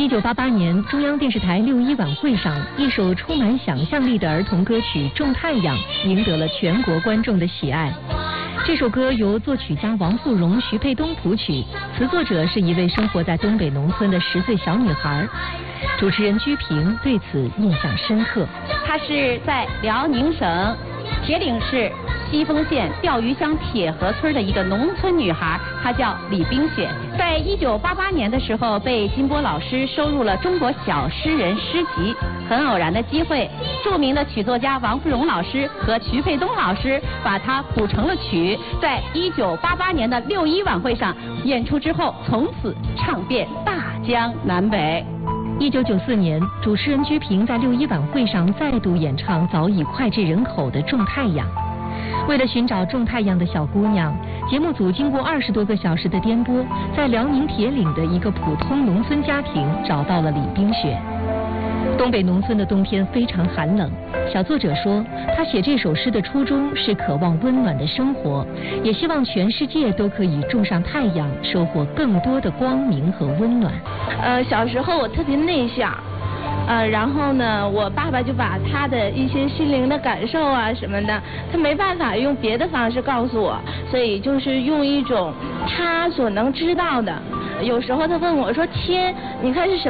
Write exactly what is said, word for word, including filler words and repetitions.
九八八年，中央电视台六一晚会上，一首充满想象力的儿童歌曲《种太阳》赢得了全国观众的喜爱。这首歌由作曲家王富荣、徐沛东谱曲，词作者是一位生活在东北农村的十岁小女孩。主持人居平对此印象深刻。 她是在辽宁省铁岭市西丰县钓鱼乡铁河村的一个农村女孩，她叫李冰雪。在一九八八年的时候，被金波老师收入了中国小诗人诗集。很偶然的机会，著名的曲作家王富荣老师和徐沛东老师把它谱成了曲，在一九八八年的六一晚会上演出之后，从此唱遍大江南北。 一九九四年，主持人居平在六一晚会上再度演唱早已脍炙人口的《种太阳》。为了寻找种太阳的小姑娘，节目组经过二十多个小时的颠簸，在辽宁铁岭的一个普通农村家庭找到了李冰雪。东北农村的冬天非常寒冷，小作者说，他写这首诗的初衷是渴望温暖的生活，也希望全世界都可以种上太阳，收获更多的光明和温暖。 呃，小时候我特别内向。呃，然后呢，我爸爸就把他的一些心灵的感受啊什么的，他没办法用别的方式告诉我，所以就是用一种他所能知道的。有时候他问我说：“天，你看是什么？”